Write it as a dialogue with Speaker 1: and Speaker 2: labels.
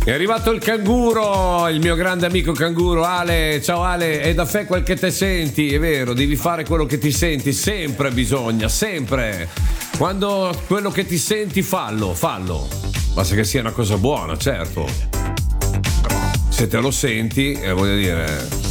Speaker 1: È arrivato il canguro, il mio grande amico canguro Ale. Ciao Ale, è da fe quel che te senti, è vero, devi fare quello che ti senti, sempre bisogna, sempre. Quando quello che ti senti fallo. Basta che sia una cosa buona, certo. Se te lo senti, voglio dire,